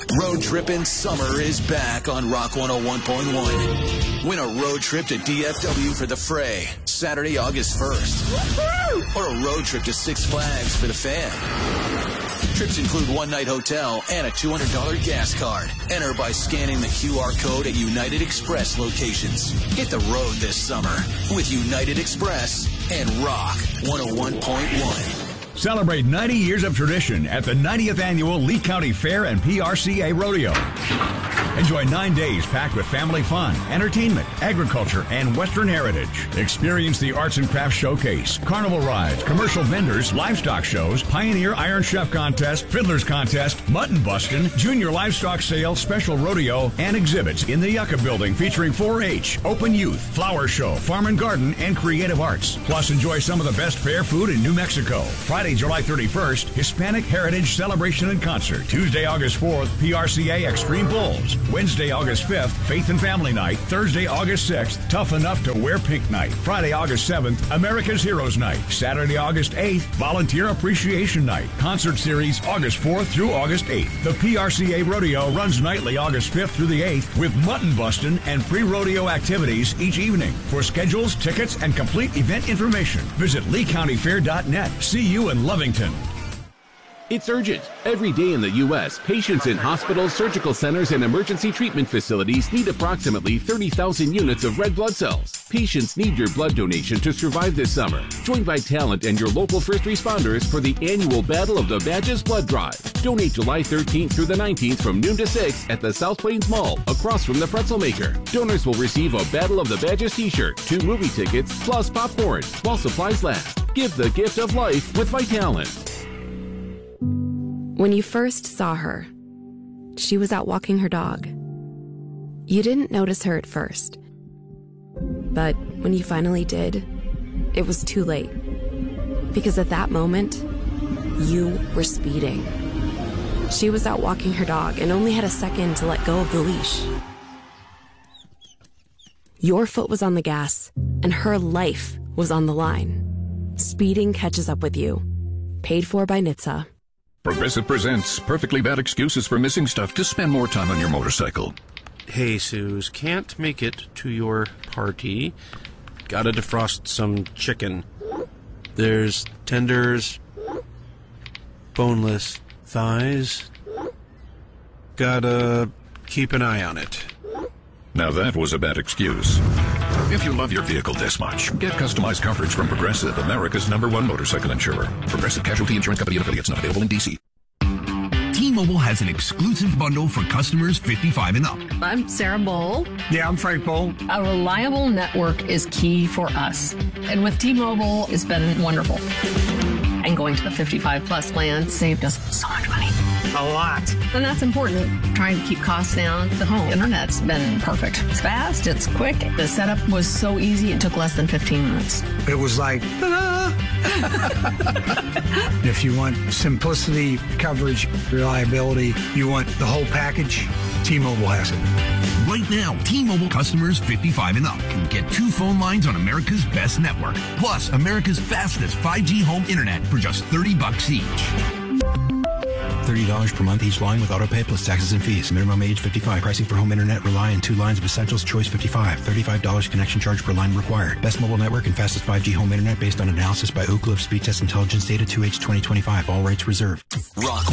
Road Trippin' Summer is back on Rock 101.1. Win a road trip to DFW for the Fray, Saturday, August 1st. Or a road trip to Six Flags for the fam. Trips include one-night hotel and a $200 gas card. Enter by scanning the QR code at United Express locations. Hit the road this summer with United Express and Rock 101.1. Celebrate 90 years of tradition at the 90th Annual Lee County Fair and PRCA Rodeo. Enjoy 9 days packed with family fun, entertainment, agriculture, and Western heritage. Experience the Arts and Crafts Showcase, carnival rides, commercial vendors, livestock shows, Pioneer Iron Chef Contest, Fiddlers Contest, Mutton Buskin', Junior Livestock Sale, Special Rodeo, and exhibits in the Yucca Building featuring 4-H, Open Youth, Flower Show, Farm and Garden, and Creative Arts. Plus, enjoy some of the best fair food in New Mexico. Friday, July 31st, Hispanic Heritage Celebration and Concert. Tuesday, August 4th, PRCA Extreme Bulls. Wednesday, August 5th, Faith and Family Night. Thursday, August 6th, Tough Enough to Wear Pink Night. Friday, August 7th, America's Heroes Night. Saturday, August 8th, Volunteer Appreciation Night. Concert series, August 4th through August 8th. The PRCA Rodeo runs nightly August 5th through the 8th with mutton bustin' and pre-rodeo activities each evening. For schedules, tickets, and complete event information, visit LeeCountyFair.net. See you in Lovington. It's urgent. Every day in the U.S., patients in hospitals, surgical centers, and emergency treatment facilities need approximately 30,000 units of red blood cells. Patients need your blood donation to survive this summer. Join Vitalant and your local first responders for the annual Battle of the Badges Blood Drive. Donate July 13th through the 19th from noon to 6 at the South Plains Mall, across from the Pretzel Maker. Donors will receive a Battle of the Badges t-shirt, 2 movie tickets, plus popcorn, while supplies last. Give the gift of life with Vitalant. When you first saw her, she was out walking her dog. You didn't notice her at first. But when you finally did, it was too late. Because at that moment, you were speeding. She was out walking her dog and only had a second to let go of the leash. Your foot was on the gas, and her life was on the line. Speeding catches up with you. Paid for by NHTSA. Progressive presents Perfectly Bad Excuses for Missing Stuff to spend more time on your motorcycle. Hey, Suze, can't make it to your party. Gotta defrost some chicken. There's tenders, boneless thighs. Gotta keep an eye on it. Now that was a bad excuse. If you love your vehicle this much, get customized coverage from Progressive, America's #1 motorcycle insurer. Progressive Casualty Insurance Company and affiliates, not available in D.C. T-Mobile has an exclusive bundle for customers 55 and up. I'm Sarah Bowl. Yeah, I'm Frank Bowl. A reliable network is key for us. And with T-Mobile, it's been wonderful. And going to the 55-plus plan saved us so much money. A lot. And that's important. Trying to keep costs down. The home internet's been perfect. It's fast. It's quick. The setup was so easy. It took less than 15 minutes. It was like, ta-da! If you want simplicity, coverage, reliability, you want the whole package, T-Mobile has it. Right now, T-Mobile customers 55 and up can get 2 phone lines on America's best network, plus America's fastest 5G home internet for just $30 each. $30 per month each line with autopay plus taxes and fees. Minimum age 55. Pricing for home internet rely on 2 lines of Essentials Choice 55. $35 connection charge per line required. Best mobile network and fastest 5G home internet based on analysis by Ookla of Speed Test Intelligence data 2H 2025. All rights reserved. Rock